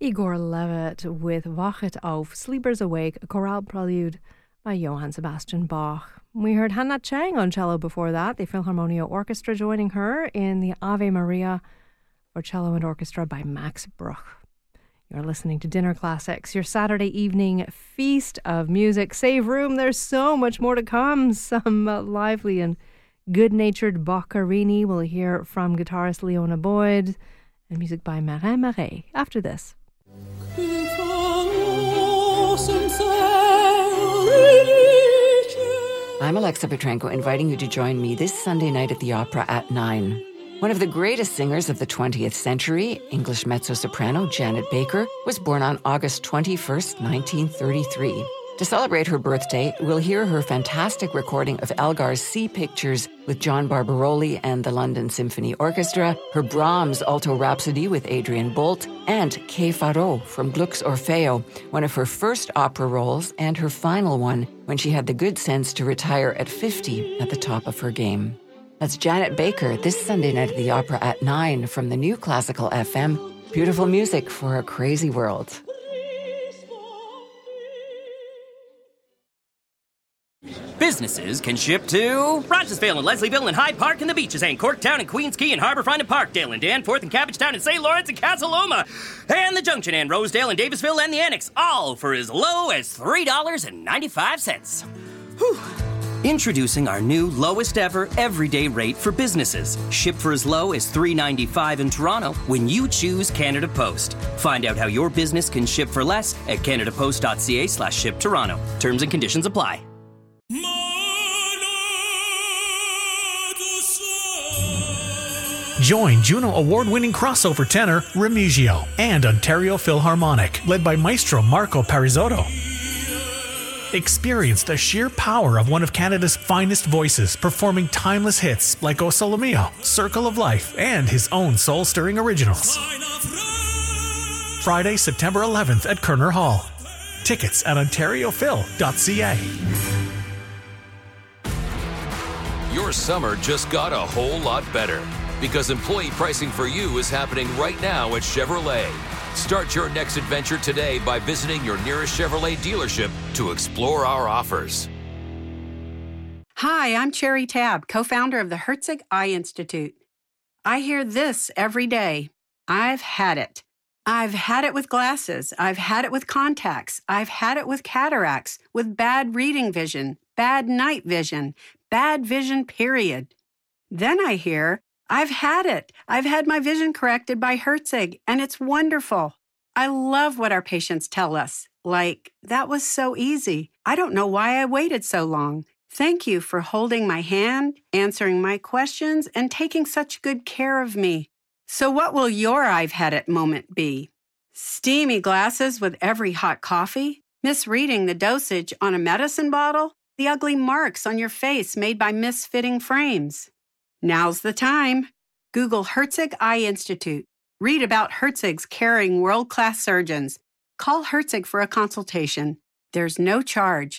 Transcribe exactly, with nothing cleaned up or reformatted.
Igor Levit with Wachet auf, Sleepers Awake, a chorale prelude by Johann Sebastian Bach. We heard Hannah Chang on cello before that, the Philharmonia Orchestra joining her in the Ave Maria for cello and orchestra by Max Bruch. You're listening to Dinner Classics, your Saturday evening feast of music. Save room, there's so much more to come. Some uh, lively and good-natured Boccherini. We'll hear from guitarist Leona Boyd and music by Marin Marais after this. I'm Alexa Petrenko, inviting you to join me this Sunday night at the Opera at nine. One of the greatest singers of the twentieth century, English mezzo-soprano Janet Baker, was born on August twenty-first, nineteen thirty-three. To celebrate her birthday, we'll hear her fantastic recording of Elgar's Sea Pictures with John Barbaroli and the London Symphony Orchestra, her Brahms Alto Rhapsody with Adrian Bolt, and Che Farò from Gluck's Orfeo, one of her first opera roles and her final one when she had the good sense to retire at fifty at the top of her game. That's Janet Baker this Sunday night at the Opera at nine from the new Classical F M. Beautiful music for a crazy world. Businesses can ship to Rochesville and Leslieville and Hyde Park and the Beaches and Corktown and Queens Quay and Harbourfront and Parkdale and Danforth and Cabbagetown and Saint Lawrence and Casa Loma and the Junction and Rosedale and Davisville and the Annex, all for as low as three dollars and ninety-five cents. Whew. Introducing our new lowest ever everyday rate for businesses. Ship for as low as three dollars and ninety-five cents in Toronto when you choose Canada Post. Find out how your business can ship for less at canadapost.ca slash ship Toronto. Terms and conditions apply. Join Juno Award-winning crossover tenor Remigio and Ontario Philharmonic, led by Maestro Marco Parisotto. Experience the sheer power of one of Canada's finest voices performing timeless hits like O Sole Mio, Circle of Life, and his own soul-stirring originals. Friday, September eleventh at Kerner Hall. Tickets at ontario phil dot c a. Your summer just got a whole lot better because employee pricing for you is happening right now at Chevrolet. Start your next adventure today by visiting your nearest Chevrolet dealership to explore our offers. Hi, I'm Cherry Tabb, co-founder of the Herzig Eye Institute. I hear this every day. I've had it. I've had it with glasses. I've had it with contacts. I've had it with cataracts, with bad reading vision, bad night vision, bad vision, period. Then I hear, I've had it. I've had my vision corrected by Herzig, and it's wonderful. I love what our patients tell us. Like, that was so easy. I don't know why I waited so long. Thank you for holding my hand, answering my questions, and taking such good care of me. So what will your I've had it moment be? Steamy glasses with every hot coffee? Misreading the dosage on a medicine bottle? The ugly marks on your face made by misfitting frames? Now's the time. Google Herzig Eye Institute. Read about Herzig's caring world-class surgeons. Call Herzig for a consultation. There's no charge.